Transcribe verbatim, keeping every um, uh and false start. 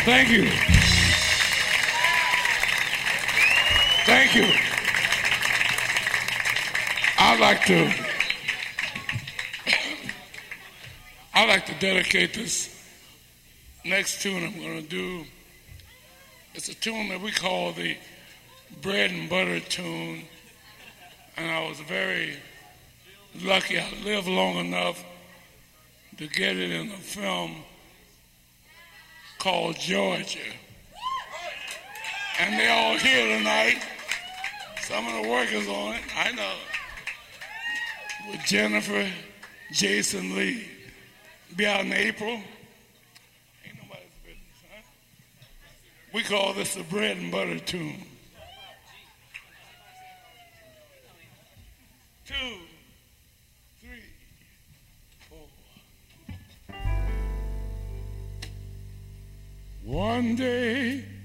Thank you. Thank you. I'd like to I'd like to dedicate this next tune I'm going to do. It's a tune that we call the bread and butter tune. And I was very lucky. I lived long enough to get it in a film called Georgia. And they're all here tonight. Some of the workers on it, I know. With Jennifer Jason Lee. Be out in April. Ain't nobody's business, huh? We call this the bread and butter tune. Two, three, four. One day